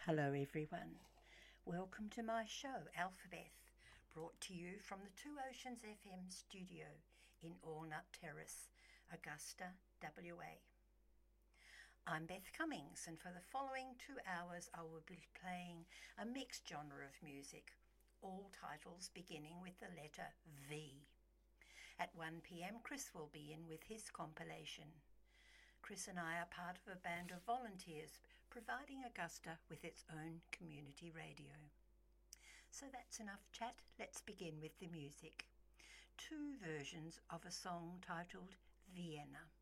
Hello everyone, welcome to my show Alphabeth, brought to you from the Two Oceans FM studio in Allnut Terrace, Augusta, WA. I'm Beth Cummings, and for the following 2 hours I will be playing a mixed genre of music, all titles beginning with the letter V. At 1 p.m. Chris will be in with his compilation. Chris and I are part of a band of volunteers providing Augusta with its own community radio. So that's enough chat, let's begin with the music. 2 versions of a song titled Vienna.